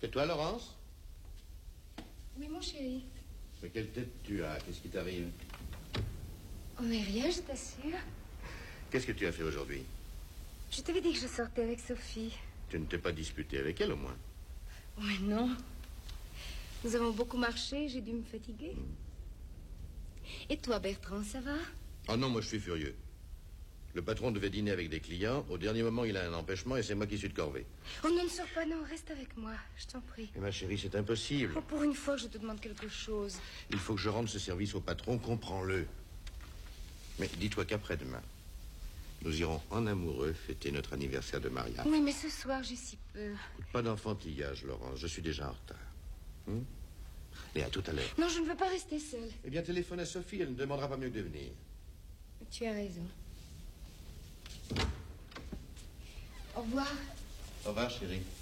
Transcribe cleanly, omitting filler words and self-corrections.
C'est toi, Laurence? Oui, mon chéri. Mais quelle tête tu as? Qu'est-ce qui t'arrive? Oh, mais rien, je t'assure. Qu'est-ce que tu as fait aujourd'hui? Je t'avais dit que je sortais avec Sophie. Tu ne t'es pas disputé avec elle, au moins? Oui, non. Nous avons beaucoup marché, j'ai dû me fatiguer. Et toi, Bertrand, ça va? Oh non, moi je suis furieux. Le patron devait dîner avec des clients. Au dernier moment, il a un empêchement et c'est moi qui suis de corvée. Oh non, ne sors pas, non, reste avec moi, je t'en prie. Mais ma chérie, c'est impossible. Oh, pour une fois, je te demande quelque chose. Il faut que je rende ce service au patron, comprends-le. Mais dis-toi qu'après-demain, nous irons en amoureux fêter notre anniversaire de mariage. Oui, mais ce soir, j'ai si peu. Pas d'enfantillage, Laurence, je suis déjà en retard. Et à tout à l'heure. Non, je ne veux pas rester seule. Eh bien, téléphone à Sophie, elle ne demandera pas mieux que de venir. Tu as raison. Au revoir. Au revoir, chérie.